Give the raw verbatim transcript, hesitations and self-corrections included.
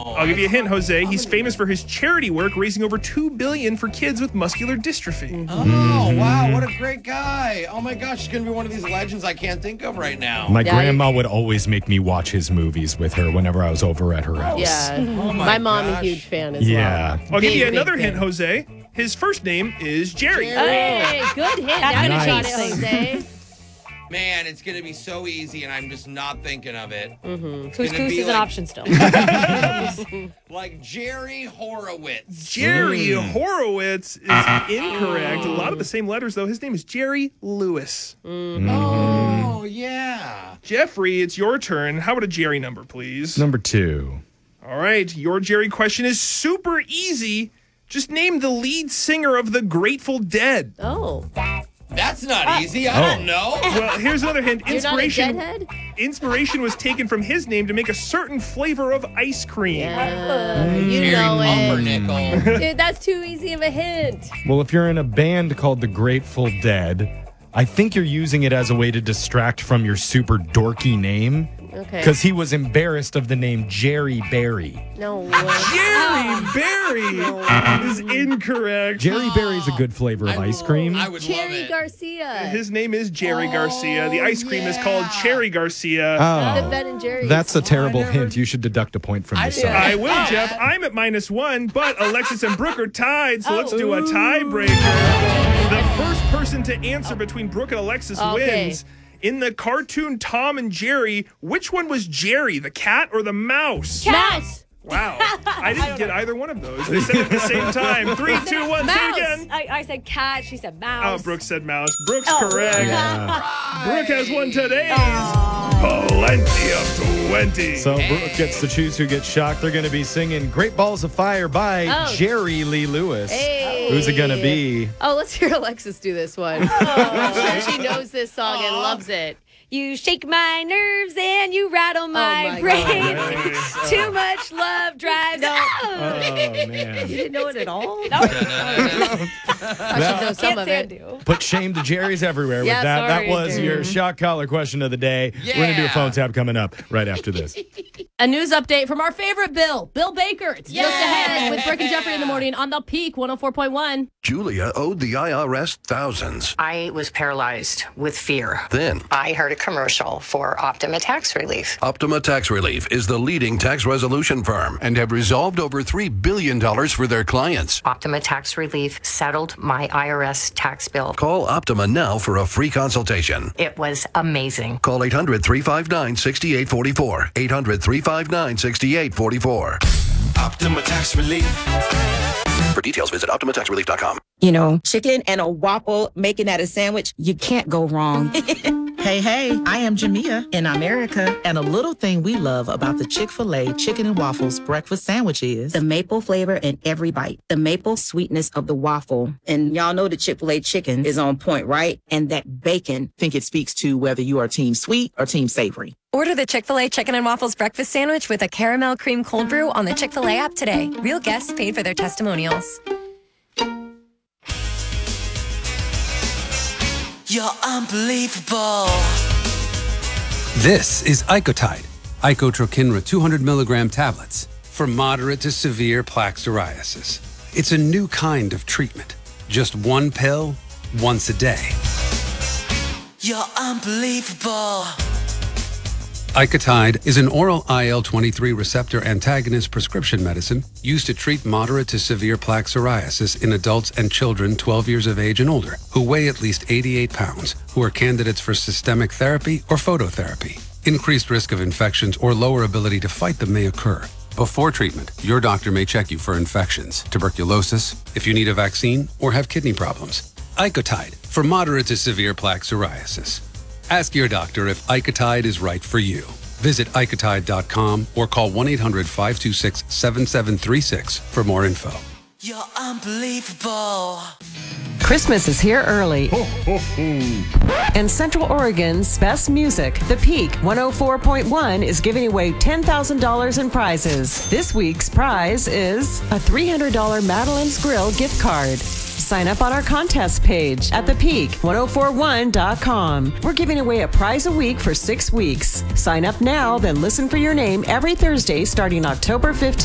I'll give you a hint, Jose. He's famous for his charity work, raising over two billion dollars for kids with muscular dystrophy. Oh, mm-hmm. wow. What a great guy. Oh, my gosh. He's going to be one of these legends I can't think of right now. My yeah, grandma would always make me watch his movies with her whenever I was over at her house. Yeah. Oh, my, my mom gosh. a huge fan as Yeah. well. I'll give Big, you big another fan. hint, Jose. His first name is Jerry. Hey, good hint. That's Now you gonna got it, change Jose. Man, it's going to be so easy, and I'm just not thinking of it. Mm-hmm. It's gonna Couscous be is like- an option still. Like Jerry Horowitz. Jerry Horowitz is incorrect. A lot of the same letters, though. His name is Jerry Lewis. Oh, yeah. Jeffrey, it's your turn. How about a Jerry number, please? Number two. All right. Your Jerry question is super easy. Just name the lead singer of the Grateful Dead. Oh. That's not easy. I don't know. Well, here's another hint. You're not a Inspiration deadhead? Inspiration was taken from his name to make a certain flavor of ice cream. Yeah, you Jerry know it. Pumpernickel. Dude, that's too easy of a hint. Well, if you're in a band called the Grateful Dead, I think you're using it as a way to distract from your super dorky name. Okay. Because he was embarrassed of the name Jerry Berry. No way. Jerry Berry is incorrect. Jerry Berry's a good flavor of I- ice cream. I would love Cherry it. Garcia. His name is Jerry Oh, Garcia. The ice cream is called yeah. Cherry Garcia. The Oh, Ben and Jerry's. that's a terrible never- hint. You should deduct a point from I this didn't- song. I will, Jeff. I'm at minus one, but Alexis and Brooke are tied, so let's do a tiebreaker. The first person to answer between Brooke and Alexis Okay. wins. In the cartoon Tom and Jerry, which one was Jerry, the cat or the mouse? Mouse. Wow. I didn't get either one of those. They said it at the same time. Three, two, one, say it Mouse. again. I, I said cat. She said Oh, mouse. Brooke said mouse. Brooke's Oh. correct. Brooke has won today's plenty of twenty. So Brooke gets to choose who gets shocked. They're going to be singing Great Balls of Fire by Oh. Jerry Lee Lewis. Hey. Who's it going to be? Oh, let's hear Alexis do this one. I'm sure she knows this song and loves it. You shake my nerves and you rattle my, my brain. God. Too much love drives. Oh, You man. didn't know it at all? No. I should know some Can't of say I it. do. Put shame to Jerry's everywhere with Yeah, that. sorry, that was Jerry. your shock collar question of the day. We're going to do a Yeah. phone tap coming up right after this. A news update from our favorite Bill, Bill Baker. It's just ahead with Brooke and Jeffrey in the morning on the Peak one oh four point one. Julia owed the I R S thousands. I was paralyzed with fear. Then, I heard a commercial for Optima Tax Relief. Optima Tax Relief is the leading tax resolution firm and have resolved over three billion dollars for their clients. Optima Tax Relief settled my I R S tax bill. Call Optima now for a free consultation. It was amazing. Call eight hundred, three five nine, six eight four four. eight hundred, three five nine, six eight four four. Optima Tax Relief. For details, visit optima tax relief dot com. You know, chicken and a waffle, making that a sandwich, you can't go wrong. Hey, hey, I am Jamia in America, and a little thing we love about the Chick-fil-A Chicken and Waffles breakfast sandwich is The maple flavor in every bite, the maple sweetness of the waffle. And y'all know the Chick-fil-A chicken is on point, right? And that bacon. I think it speaks to whether you are team sweet or team savory. Order the Chick-fil-A Chicken and Waffles breakfast sandwich with a caramel cream cold brew on the Chick-fil-A app today. Real guests paid for their testimonials. You're unbelievable. This is Icotide, Icotrokinra two hundred milligram tablets for moderate to severe plaque psoriasis. It's a new kind of treatment. Just one pill, once a day. You're unbelievable. Icotide is an oral I L twenty-three receptor antagonist prescription medicine used to treat moderate to severe plaque psoriasis in adults and children twelve years of age and older who weigh at least eighty-eight pounds, who are candidates for systemic therapy or phototherapy. Increased risk of infections or lower ability to fight them may occur. Before treatment, your doctor may check you for infections, tuberculosis, if you need a vaccine, or have kidney problems. Icotide for moderate to severe plaque psoriasis. Ask your doctor if Icotide is right for you. Visit icotide dot com or call one eight hundred, five two six, seven seven three six for more info. You're unbelievable. Christmas is here early. And Central Oregon's best music, The Peak one oh four point one, is giving away ten thousand dollars in prizes. This week's prize is a three hundred dollars Madeline's Grill gift card. Sign up on our contest page at the peak one oh four one dot com. We're giving away a prize a week for six weeks. Sign up now, then listen for your name every Thursday starting October fifteenth.